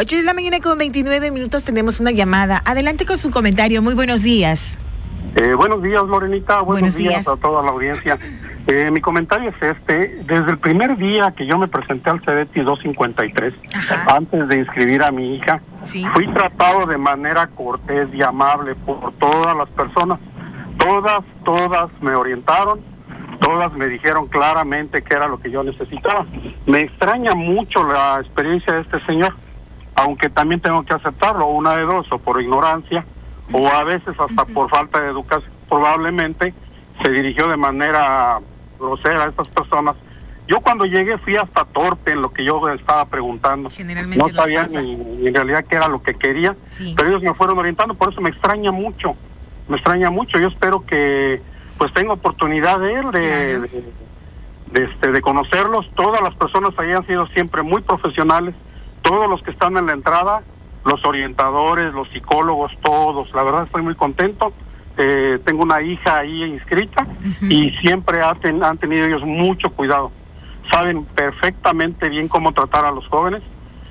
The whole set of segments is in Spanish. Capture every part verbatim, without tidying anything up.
ocho de la mañana con veintinueve minutos tenemos una llamada. Adelante con su comentario. Muy buenos días. Eh, buenos días, Lorenita. Buenos, buenos días. días a toda la audiencia. Eh, mi comentario es este. Desde el primer día que yo me presenté al CEDETI doscientos cincuenta y tres, Ajá. antes de inscribir a mi hija, ¿Sí? fui tratado de manera cortés y amable por todas las personas. Todas, todas me orientaron, todas me dijeron claramente qué era lo que yo necesitaba. Me extraña mucho la experiencia de este señor, aunque también tengo que aceptarlo, una de dos, o por ignorancia, o a veces hasta por falta de educación. Probablemente se dirigió de manera grosera a estas personas. Yo cuando llegué fui hasta torpe en lo que yo estaba preguntando. No sabía ni, ni en realidad qué era lo que quería, sí. pero ellos me fueron orientando, por eso me extraña mucho, me extraña mucho. Yo espero que pues tenga oportunidad de él, de, claro. de, de, este, de conocerlos. Todas las personas ahí han sido siempre muy profesionales, todos los que están en la entrada, los orientadores, los psicólogos, todos. La verdad estoy muy contento. Eh, tengo una hija ahí inscrita uh-huh. y siempre ha ten, han tenido ellos mucho cuidado. Saben perfectamente bien cómo tratar a los jóvenes,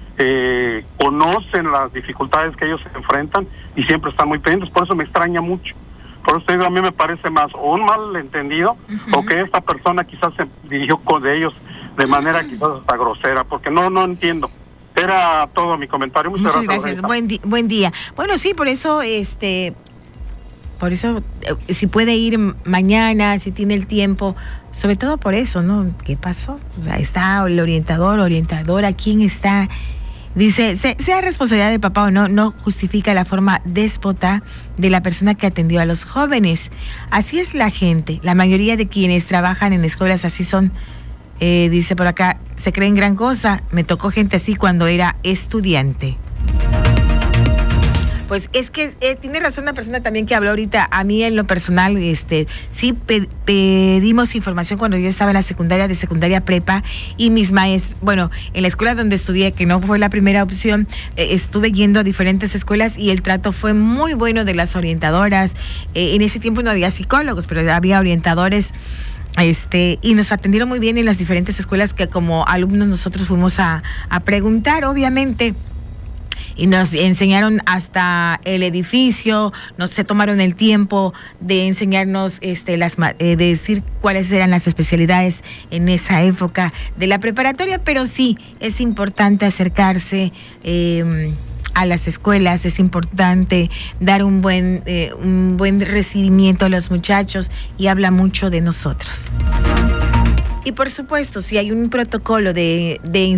eh, conocen las dificultades que ellos se enfrentan y siempre están muy pendientes. Por eso me extraña mucho. Por eso digo, a mí me parece más o un malentendido uh-huh. o que esta persona quizás se dirigió con ellos de manera uh-huh. quizás hasta grosera, porque no no entiendo. Era todo mi comentario. Muchas, Muchas gracias. gracias. Buen, di- buen día. Bueno, sí, por eso, este, por eso, eh, si puede ir mañana, si tiene el tiempo, sobre todo por eso, ¿no? ¿Qué pasó? O sea, está el orientador, orientadora, ¿quién está? Dice, se, sea responsabilidad de papá o no, no justifica la forma déspota de la persona que atendió a los jóvenes. Así es la gente. La mayoría de quienes trabajan en escuelas así son. Eh, dice por acá, se creen gran cosa. Me tocó gente así cuando era estudiante. Pues es que eh, tiene razón la persona también que habló ahorita. A mí en lo personal, este, sí pe- pedimos información cuando yo estaba en la secundaria, de secundaria prepa, y mis maestros, bueno, en la escuela donde estudié, que no fue la primera opción, eh, estuve yendo a diferentes escuelas y el trato fue muy bueno de las orientadoras. Eh, en ese tiempo no había psicólogos, pero había orientadores. Este, y nos atendieron muy bien en las diferentes escuelas que como alumnos nosotros fuimos a, a preguntar, obviamente, y nos enseñaron hasta el edificio, nos se tomaron el tiempo de enseñarnos, este, las, eh, de decir cuáles eran las especialidades en esa época de la preparatoria, pero sí, es importante acercarse eh, a las escuelas, es importante dar un buen eh, un buen recibimiento a los muchachos y habla mucho de nosotros. Y por supuesto, si hay un protocolo de, de